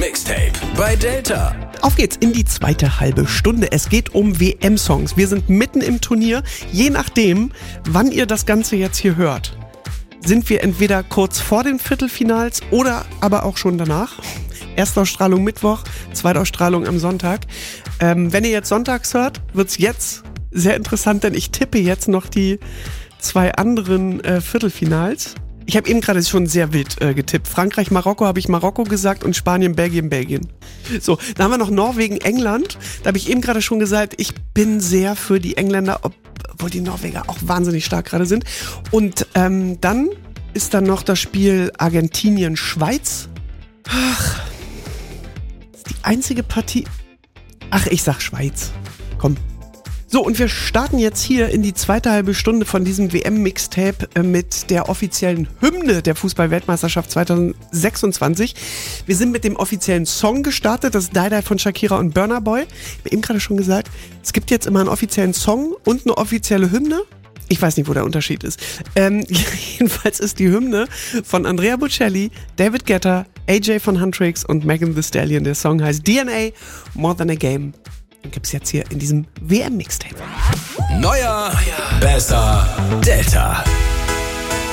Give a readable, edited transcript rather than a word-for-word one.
WM-Mixtape bei Delta. Auf geht's in die zweite halbe Stunde. Es geht um WM-Songs. Wir sind mitten im Turnier. Je nachdem, wann ihr das Ganze jetzt hier hört, sind wir entweder kurz vor den Viertelfinals oder aber auch schon danach. Erstausstrahlung Mittwoch, Zweitausstrahlung am Sonntag. Wenn ihr jetzt sonntags hört, wird's jetzt sehr interessant, denn ich tippe jetzt noch die zwei anderen Viertelfinals. Ich habe eben gerade schon sehr wild getippt. Frankreich, Marokko habe ich Marokko gesagt und Spanien, Belgien. So, dann haben wir noch Norwegen, England. Da habe ich eben gerade schon gesagt, ich bin sehr für die Engländer, obwohl die Norweger auch wahnsinnig stark gerade sind. Und dann ist dann noch das Spiel Argentinien, Schweiz. Ach, das ist die einzige Partie. Ach, ich sag Schweiz. Komm. So, und wir starten jetzt hier in die zweite halbe Stunde von diesem WM-Mixtape mit der offiziellen Hymne der Fußball-Weltmeisterschaft 2026. Wir sind mit dem offiziellen Song gestartet, das ist Die Die von Shakira und Burna Boy. Ich habe eben gerade schon gesagt, es gibt jetzt immer einen offiziellen Song und eine offizielle Hymne. Ich weiß nicht, wo der Unterschied ist. Jedenfalls ist die Hymne von Andrea Bocelli, David Guetta, AJ von Huntrix und Megan Thee Stallion. Der Song heißt DNA, More Than a Game. Den gibt's jetzt hier in diesem WM-Mixtape. Neuer, besser, Delta.